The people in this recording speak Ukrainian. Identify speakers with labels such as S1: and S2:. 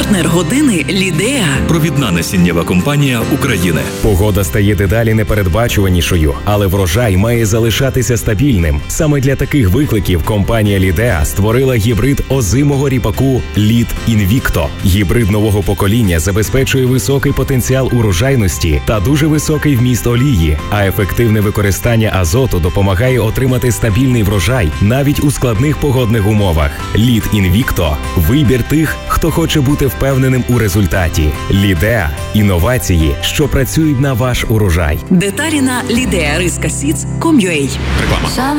S1: Партнер години Лідеа.
S2: Провідна насіннєва компанія України.
S3: Погода стає дедалі непередбачуванішою, але врожай має залишатися стабільним. Саме для таких викликів компанія Лідеа створила гібрид озимого ріпаку Lead Invicto. Гібрид нового покоління забезпечує високий потенціал урожайності та дуже високий вміст олії, а ефективне використання азоту допомагає отримати стабільний врожай навіть у складних погодних умовах. Lead Invicto – вибір тих, хто хоче бути впевненим у результаті. Лідеа – інновації, що працюють на ваш урожай.
S1: Деталі на lideariskasids.com.ua.
S2: Реклама.